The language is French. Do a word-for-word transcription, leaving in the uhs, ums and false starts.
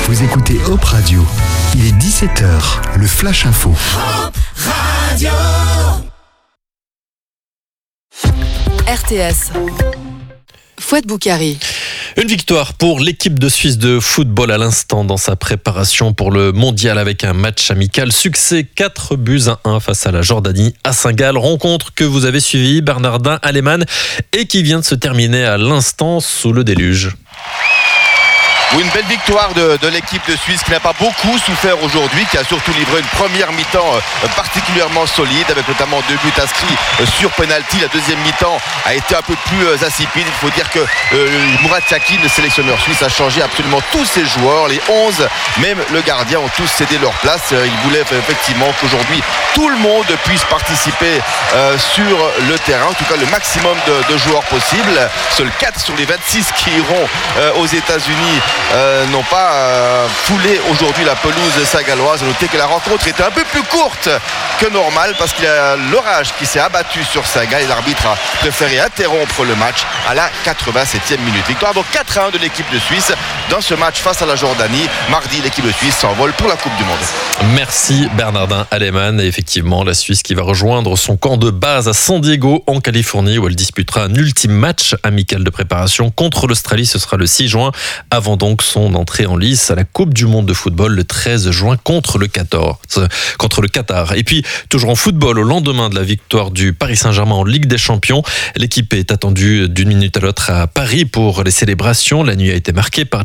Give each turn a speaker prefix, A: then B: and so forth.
A: Vous écoutez Hop Radio. Il est dix-sept heures, le Flash Info.
B: Hop Radio.
C: R T S. Fouad Boukari.
D: Une victoire pour l'équipe de Suisse de football à l'instant dans sa préparation pour le mondial avec un match amical. Succès quatre buts à un face à la Jordanie à Saint-Gall. Rencontre que vous avez suivie, Bernardin Aleman, et qui vient de se terminer à l'instant sous le déluge.
E: Oui, une belle victoire de, de l'équipe de Suisse qui n'a pas beaucoup souffert aujourd'hui, qui a surtout livré une première mi-temps particulièrement solide, avec notamment deux buts inscrits sur penalty. La deuxième mi-temps a été un peu plus insipide. Il faut dire que euh, Murat Yakin, le sélectionneur suisse, a changé absolument tous ses joueurs. Les onze, même le gardien, ont tous cédé leur place. Il voulait effectivement qu'aujourd'hui tout le monde puisse participer euh, sur le terrain, en tout cas le maximum de, de joueurs possible. Seuls quatre sur les vingt-six qui iront euh, aux États-Unis Euh, n'ont pas euh, foulé aujourd'hui la pelouse saint-galloise. Notez que la rencontre était un peu plus courte que normal parce qu'il y a l'orage qui s'est abattu sur Saint-Gall et l'arbitre a préféré interrompre le match à la quatre-vingt-septième minute. Victoire donc quatre à un de l'équipe de Suisse dans ce match face à la Jordanie. Mardi, l'équipe de Suisse s'envole pour la Coupe du Monde.
D: Merci Bernardin Aleman. Et effectivement, la Suisse qui va rejoindre son camp de base à San Diego en Californie où elle disputera un ultime match amical de préparation contre l'Australie. Ce sera le six juin avant donc son entrée en lice à la Coupe du Monde de football le treize juin contre le quatorze, contre le Qatar. Et puis, toujours en football, au lendemain de la victoire du Paris Saint-Germain en Ligue des Champions, l'équipe est attendue d'une minute à l'autre à Paris pour les célébrations. La nuit a été marquée par